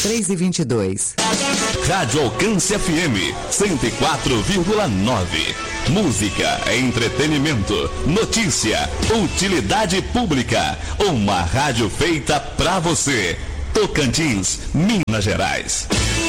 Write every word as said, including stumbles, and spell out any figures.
três e vinte e dois. Rádio Alcance F M cento e quatro vírgula nove. Música, entretenimento, notícia, utilidade pública. Uma rádio feita pra você. Tocantins, Minas Gerais.